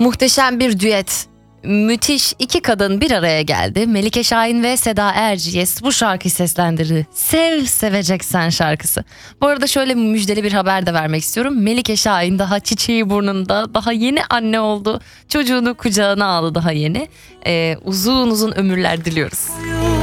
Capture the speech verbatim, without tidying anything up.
Muhteşem bir düet. Müthiş iki kadın bir araya geldi. Melike Şahin ve Seda Erciyes bu şarkıyı seslendirdi. Sev Seveceksen şarkısı. Bu arada şöyle müjdeli bir haber de vermek istiyorum. Melike Şahin daha çiçeği burnunda, daha yeni anne oldu. Çocuğunu kucağına aldı daha yeni. Ee, uzun uzun ömürler diliyoruz.